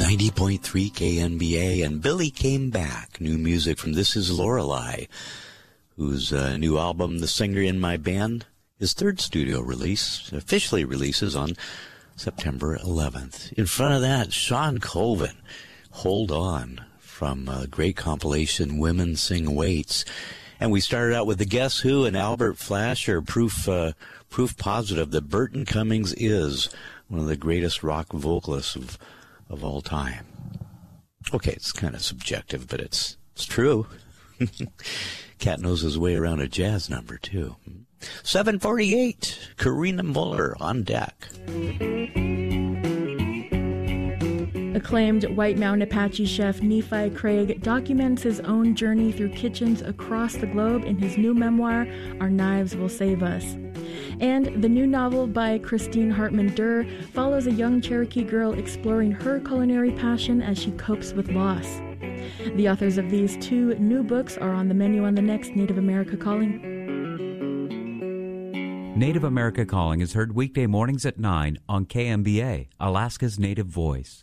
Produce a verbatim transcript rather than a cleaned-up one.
ninety point three K N B A, and Billy Came Back. New music from This Is Lorelei, whose uh, new album, The Singer in My Band, his third studio release, officially releases on September eleventh. In front of that, Sean Colvin, Hold On, from a great compilation, Women Sing Waits. And we started out with the Guess Who and Albert Flasher, proof uh, proof positive that Burton Cummings is one of the greatest rock vocalists of, of all time. Okay, it's kind of subjective, but it's it's true. Cat knows his way around a jazz number, too. seven forty-eight, Karina Muller on deck. Acclaimed White Mountain Apache chef Nephi Craig documents his own journey through kitchens across the globe in his new memoir, Our Knives Will Save Us. And the new novel by Christine Hartman Durr follows a young Cherokee girl exploring her culinary passion as she copes with loss. The authors of these two new books are on the menu on the next Native America Calling. Native America Calling is heard weekday mornings at nine on K M B A, Alaska's Native Voice.